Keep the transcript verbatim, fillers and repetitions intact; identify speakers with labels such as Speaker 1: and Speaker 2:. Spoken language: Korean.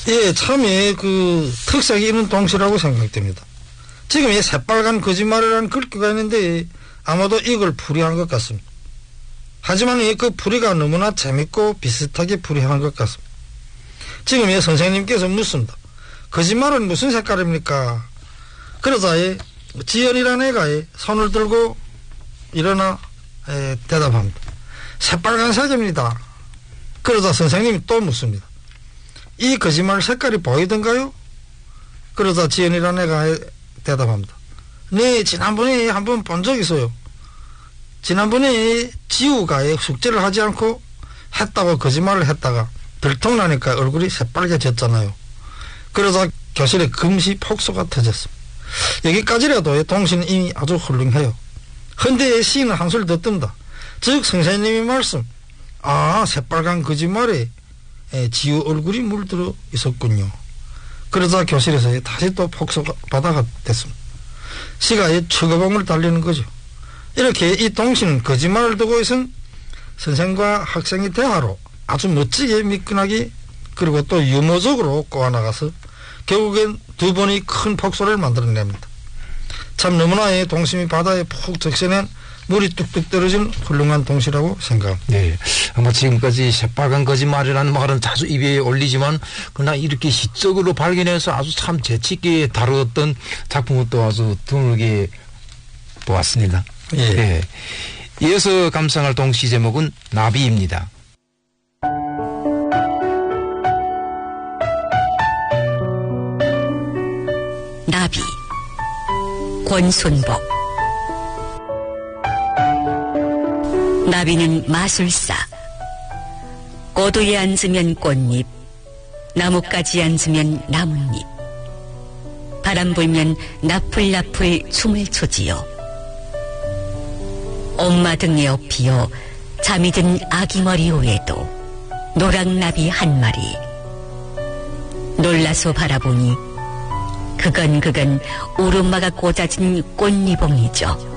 Speaker 1: 예, 참에 그 특색이 있는 동시라고 생각됩니다. 지금 이 새빨간 거짓말이라는 글귀가 있는데 아마도 이걸 풀이한 것 같습니다. 하지만 이 그 풀이가 너무나 재밌고 비슷하게 풀이한 것 같습니다. 지금 이 선생님께서 묻습니다. 거짓말은 무슨 색깔입니까? 그러자 이 지연이라는 애가 손을 들고 일어나 에, 대답합니다. 새빨간색입니다. 그러자 선생님이 또 묻습니다. 이 거짓말 색깔이 보이던가요? 그러자 지연이라는 애가 대답합니다. 네, 지난번에 한번 본 적 있어요. 지난번에 지우가 숙제를 하지 않고 했다고 거짓말을 했다가 들통나니까 얼굴이 새빨개졌잖아요. 그러자 교실에 금시 폭소가 터졌습니다. 여기까지라도 동시는 이미 아주 훌륭해요. 헌데 시인은 한술 더 뜬다. 즉 선생님의 말씀, 아, 새빨간 거짓말에 지우 얼굴이 물들어 있었군요. 그러자 교실에서 다시 또 폭소가 바다가 됐습니다. 시가 추가봉을 달리는 거죠. 이렇게 이 동시는 거짓말을 두고 있은 선생과 학생의 대화로 아주 멋지게 미끈하게 그리고 또 유머적으로 꼬아나가서 결국엔 두 번의 큰 폭소를 만들어냅니다. 참 너무나 이 동심이 바다에 푹 적셔낸 물이 뚝뚝 떨어진 훌륭한 동시라고 생각합니다.
Speaker 2: 네, 아마 지금까지 새빨간 거짓말이라는 말은 자주 입에 올리지만 그러나 이렇게 시적으로 발견해서 아주 참 재치있게 다루었던 작품은 또 아주 드물게 보았습니다.
Speaker 1: 예.
Speaker 2: 네. 이어서 감상할 동시 제목은 나비입니다.
Speaker 3: 나비 권순복. 나비는 마술사. 꼬두에 앉으면 꽃잎, 나뭇가지에 앉으면 나뭇잎. 바람 불면 나풀나풀 춤을 추지요. 엄마 등에 업히어 잠이 든 아기 머리 위에도 노랑나비 한 마리. 놀라서 바라보니 그건 그건 우르마가 꽂아진 꽃리봉이죠.